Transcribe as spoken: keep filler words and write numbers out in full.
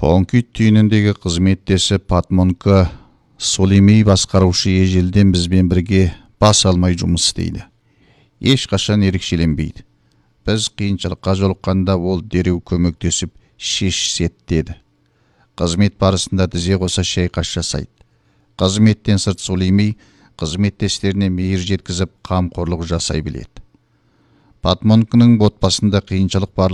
Фонкит түйініндегі қызметтесі Патмонка Солемей басқарушы ежелден бізбен бірге бас алмай жұмыс істейді. Ешқашан ерекшеленбейді. Біз қиыншылыққа жолыққанда ол дереу көмектесіп шешсет деді. Қызмет барысында тізе қоса шайқас жасайды. Қызметтен сырт Солемей қызметтестеріне мейір жеткізіп қамқорлық жасай біледі. Патмонканың отбасында қиыншылық барлық